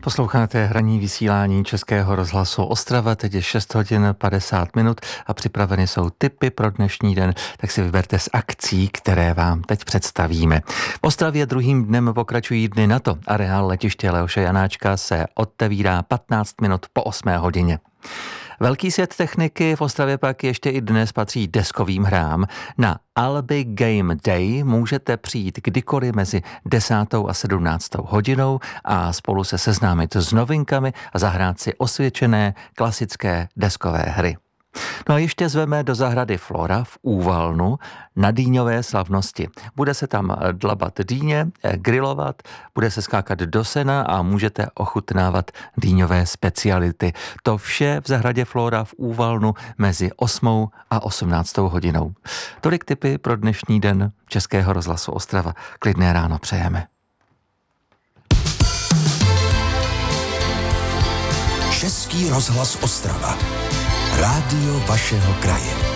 Posloucháte hraní vysílání Českého rozhlasu Ostrava, teď je 6 hodin 50 minut a připraveny jsou tipy pro dnešní den, tak si vyberte z akcí, které vám teď představíme. V Ostravě druhým dnem pokračují dny NATO. Areál letiště Leoše Janáčka se otevírá 15 minut po 8 hodině. Velký svět techniky v Ostravě pak ještě i dnes patří deskovým hrám. Na Albi Game Day můžete přijít kdykoliv mezi 10. a 17. hodinou a spolu se seznámit s novinkami a zahrát si osvědčené klasické deskové hry. No a ještě zveme do zahrady Flora v Úvalnu na dýňové slavnosti. Bude se tam dlabat dýně, grilovat, bude se skákat do sena a můžete ochutnávat dýňové speciality. To vše v zahradě Flora v Úvalnu mezi 8. a 18. hodinou. Tolik tipy pro dnešní den Českého rozhlasu Ostrava. Klidné ráno přejeme. Český rozhlas Ostrava. Rádio vašeho kraje.